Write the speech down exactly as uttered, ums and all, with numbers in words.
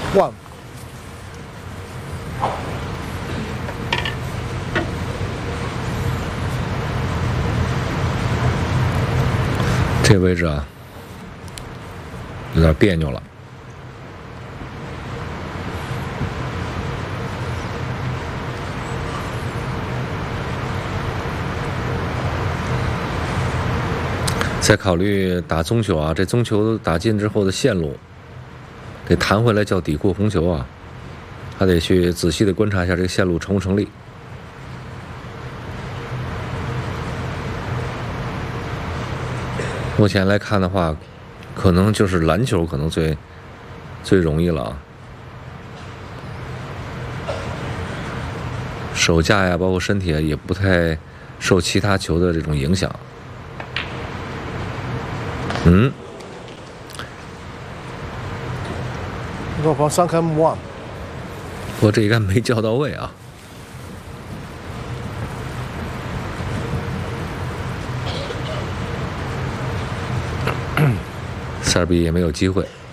One。 这个位置啊，有点别扭了。再考虑打中球啊，这中球打进之后的线路得弹回来叫底库红球啊，还得去仔细的观察一下这个线路成不成立。目前来看的话，可能就是篮球可能最最容易了啊，手架呀，包括身体啊，也不太受其他球的这种影响。嗯， 我跑三开 one， 不过这一杆没叫到位啊。塞尔比也没有机会。